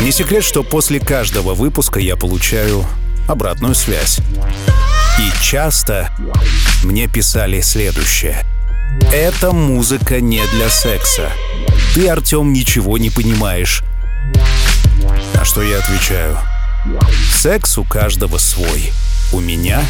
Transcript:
Не секрет, что после каждого выпуска я получаю обратную связь. И часто мне писали следующее: «Эта музыка не для секса. Ты, Артем, ничего не понимаешь». На что я отвечаю: секс у каждого свой. У меня